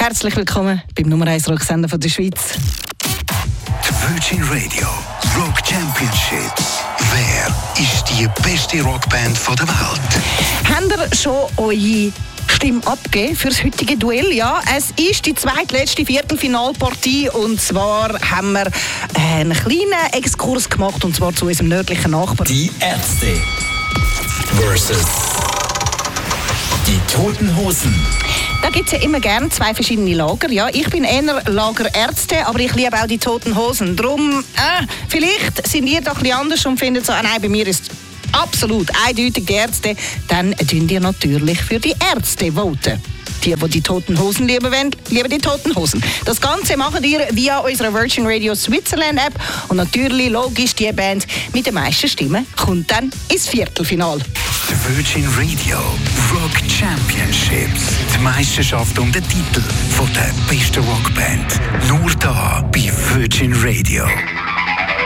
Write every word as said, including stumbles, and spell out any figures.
Herzlich willkommen beim Nummer eins Rocksender von der Schweiz. Die Virgin Radio Rock Championships. Wer ist die beste Rockband der Welt? Habt ihr schon eure Stimme abgegeben für das heutige Duell? Ja, es ist die zweitletzte Viertelfinalpartie und zwar haben wir einen kleinen Exkurs gemacht und zwar zu unserem nördlichen Nachbarn. Die Ärzte versus die Toten Hosen. Da gibt es ja immer gerne zwei verschiedene Lager. Ja, ich bin eher Lager Ärzte, aber ich liebe auch die Toten Hosen. Drum, äh, vielleicht sind ihr doch ein bisschen anders und findet so, ah, nein, bei mir ist absolut eindeutig die Ärzte. Dann tun ihr natürlich für die Ärzte voten. Die, die die Toten Hosen lieben wollen, lieben die Toten Hosen. Das Ganze macht ihr via unserer Virgin Radio Switzerland App. Und natürlich, logisch, die Band mit den meisten Stimmen kommt dann ins Viertelfinale. Die Virgin Radio Rock Championships. Die Meisterschaft um den Titel von der besten Rockband. Nur da bei Virgin Radio.